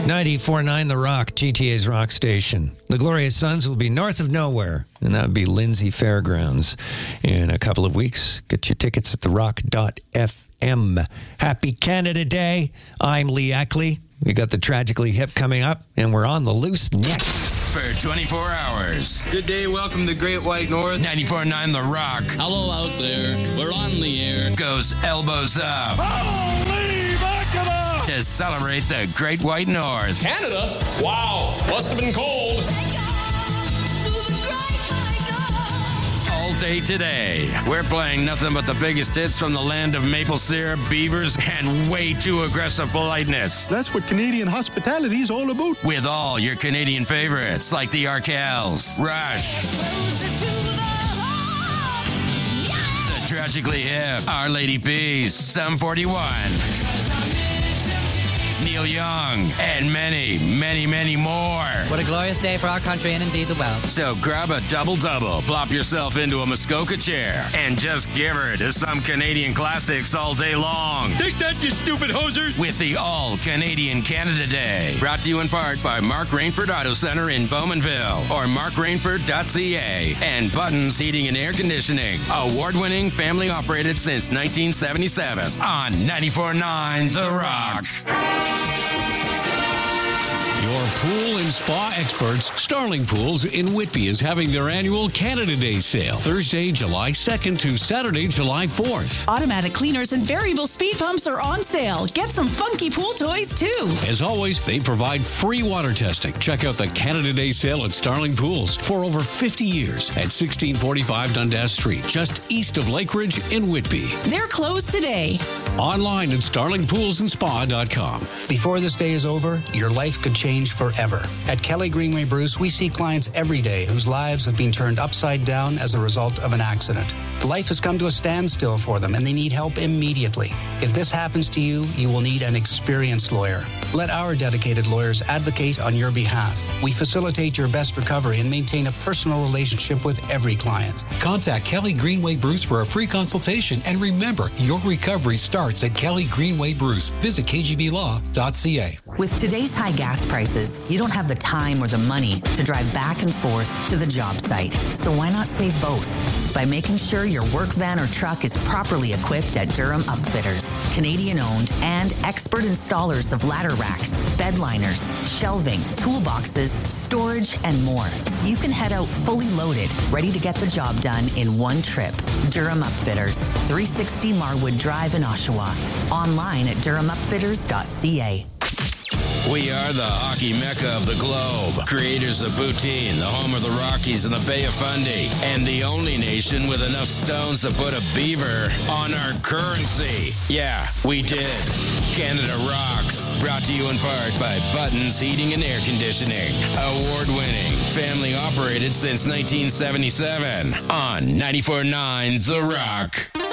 94.9 The Rock, GTA's rock station. The Glorious Sons will be north of nowhere, and that would be Lindsay Fairgrounds in a couple of weeks. Get your tickets at therock.fm. Happy Canada Day. I'm Lee Ackley. We got the Tragically Hip coming up, and we're on the loose next. For 24 hours. Good day, welcome to Great White North. 94.9 The Rock. Hello out there. We're on the air. Goes elbows up. Holy mackerel! To celebrate the Great White North. Canada? Wow, must have been cold. All day today, we're playing nothing but the biggest hits from the land of maple syrup, beavers, and way too aggressive politeness. That's what Canadian hospitality is all about. With all your Canadian favorites, like the Arkells, Rush, the Tragically Hip, Our Lady Peace, Sum 41, Neil Young, and many, many, many more. What a glorious day for our country and indeed the world. So grab a double-double, plop yourself into a Muskoka chair, and just give her to some Canadian classics all day long. Take that, you stupid hoser! With the All-Canadian Canada Day. Brought to you in part by Mark Rainford Auto Center in Bowmanville, or markrainford.ca, and Buttons Heating and Air Conditioning. Award-winning, family-operated since 1977. On 94.9 The Rock. Your pool and spa experts, Starling Pools in Whitby, is having their annual Canada Day sale, Thursday, July 2nd to Saturday, July 4th. Automatic cleaners and variable speed pumps are on sale. Get some funky pool toys, too. As always, they provide free water testing. Check out the Canada Day sale at Starling Pools for over 50 years at 1645 Dundas Street, just east of Lakeridge in Whitby. They're closed today. Online at starlingpoolsandspa.com. Before this day is over, your life could change forever. At Kelly Greenway Bruce, we see clients every day whose lives have been turned upside down as a result of an accident. Life has come to a standstill for them and they need help immediately. If this happens to you, you will need an experienced lawyer. Let our dedicated lawyers advocate on your behalf. We facilitate your best recovery and maintain a personal relationship with every client. Contact Kelly Greenway Bruce for a free consultation, and remember, your recovery starts at Kelly Greenway Bruce. Visit kgblaw.ca. With today's high gas prices, you don't have the time or the money to drive back and forth to the job site. So why not save both by making sure your work van or truck is properly equipped at Durham Upfitters, Canadian-owned and expert installers of ladder racks, bed liners, shelving, toolboxes, storage, and more. So you can head out fully loaded, ready to get the job done in one trip. Durham Upfitters, 360 Marwood Drive in Oshawa. Online at durhamupfitters.ca. We are the hockey mecca of the globe. Creators of Poutine, the home of the Rockies and the Bay of Fundy, and the only nation with enough stones to put a beaver on our currency. Yeah, we did. Canada Rocks, brought to you in part by Buttons Heating and Air Conditioning. Award-winning, family-operated since 1977 on 94.9 The Rock.